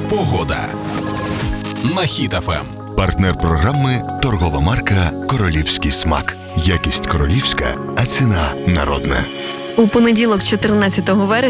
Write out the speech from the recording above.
Погода на Хіт ФМ. Партнер програми – торгова марка «Королівський смак». Якість королівська, а ціна народна. У понеділок, 14 вересня,